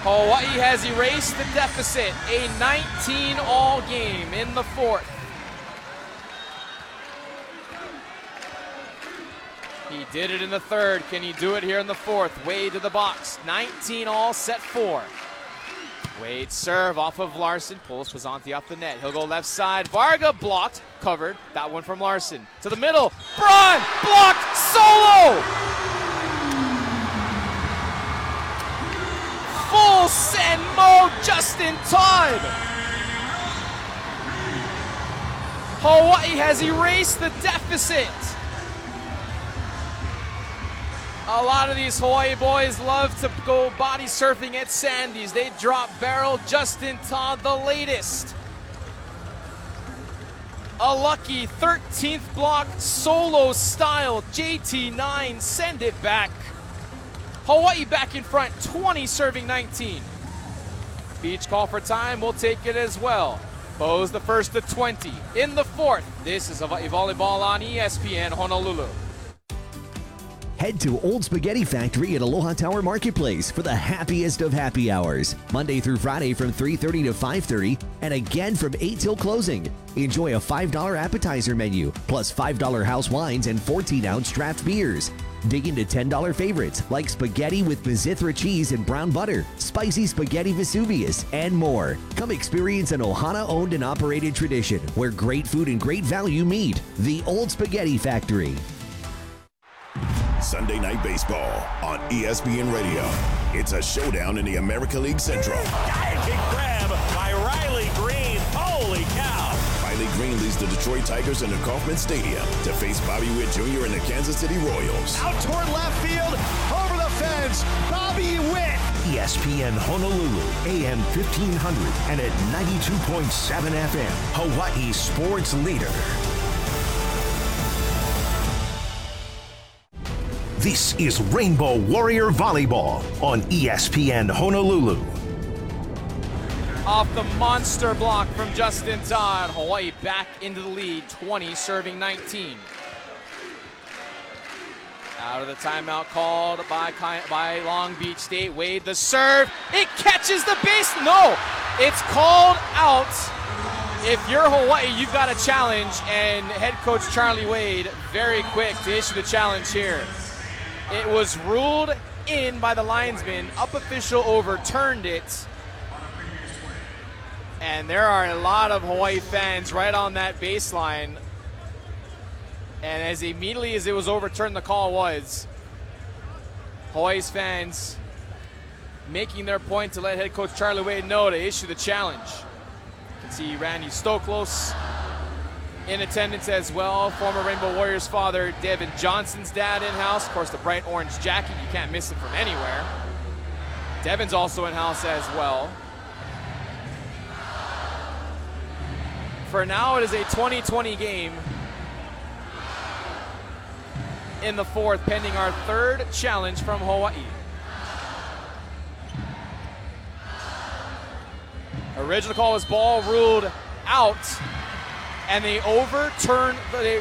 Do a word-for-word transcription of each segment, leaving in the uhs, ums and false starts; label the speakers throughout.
Speaker 1: Hawaii has erased the deficit, a nineteen all game in the fourth. He did it in the third. Can he do it here in the fourth? Wade to the box. nineteen all, set four. Wade serve off of Larson. Pulls Pizzanti off the net. He'll go left side. Varga blocked. Covered. That one from Larson. To the middle. Braun blocked. Solo! Full send mode just in time. Hawaii has erased the deficit. A lot of these Hawaii boys love to go body surfing at Sandy's. They drop barrel. Justin Todd, the latest. A lucky thirteenth block, solo style. J T nine, send it back. Hawaii back in front, twenty serving nineteen. Beach call for time, we'll take it as well. Bose the first to twenty. In the fourth, this is Hawaii Volleyball on E S P N Honolulu.
Speaker 2: Head to Old Spaghetti Factory at Aloha Tower Marketplace for the happiest of happy hours. Monday through Friday from three thirty to five thirty and again from eight till closing. Enjoy a five dollar appetizer menu plus five dollar house wines and fourteen ounce draft beers. Dig into ten dollar favorites like spaghetti with Mizithra cheese and brown butter, spicy spaghetti Vesuvius, and more. Come experience an Ohana-owned and operated tradition where great food and great value meet. The Old Spaghetti Factory.
Speaker 3: Sunday Night Baseball on E S P N Radio. It's a showdown in the America League Central.
Speaker 4: Diving grab by Riley Green. Holy cow.
Speaker 3: Riley Green leads the Detroit Tigers into Kauffman Stadium to face Bobby Witt Junior and the Kansas City Royals.
Speaker 5: Out toward left field, over the fence, Bobby Witt.
Speaker 6: E S P N Honolulu, A M fifteen hundred and at ninety-two point seven F M, Hawaii sports leader. This is Rainbow Warrior Volleyball on E S P N Honolulu.
Speaker 1: Off the monster block from Justin Todd, Hawaii back into the lead, twenty serving nineteen. Out of the timeout called by, by Long Beach State. Wade the serve, it catches the base. No, it's called out. If you're Hawaii, you've got a challenge, and head coach Charlie Wade very quick to issue the challenge here. It was ruled in by the linesman. Up official overturned it. And there are a lot of Hawaii fans right on that baseline. And as immediately as it was overturned, the call was. Hawaii's fans making their point to let head coach Charlie Wade know to issue the challenge. You can see Randy Stoklos in attendance as well. Former Rainbow Warriors father, Devin Johnson's dad in-house. Of course, the bright orange jacket, you can't miss it from anywhere. Devin's also in-house as well. For now, it is a twenty twenty game in the fourth, pending our third challenge from Hawaii. Original call was ball ruled out. And they overturn, they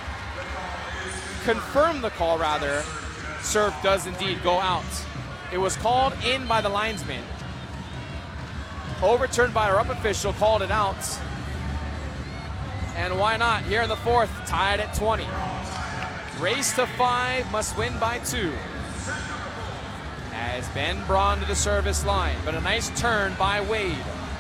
Speaker 1: confirm the call rather. Serve does indeed go out. It was called in by the linesman. Overturned by our up official, called it out. And why not? Here in the fourth, tied at twenty. Race to five, must win by two. As Ben Braun to the service line, but a nice turn by Wade.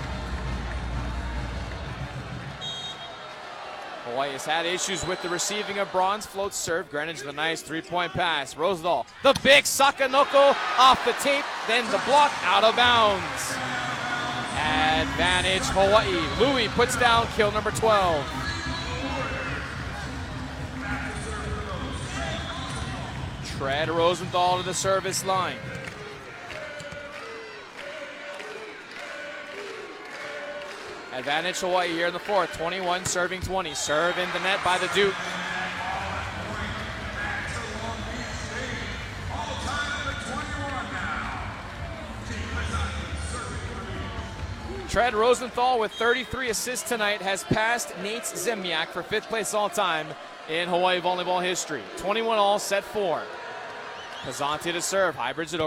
Speaker 1: Hawaii has had issues with the receiving of Braun's float serve. Greenwich with a nice three-point pass. Rosendahl, the big Sakanoko off the tape, then the block out of bounds. Advantage Hawaii. Louis puts down kill number twelve. Tread Rosendahl to the service line. Advantage Hawaii here in the fourth, twenty-one serving twenty. Serve in the net by the Duke. Tread Rosenthal with thirty-three assists tonight has passed Nate Zemniak for fifth place all time in Hawaii volleyball history. twenty-one all, set four. Pizzanti to serve, hybrids it over.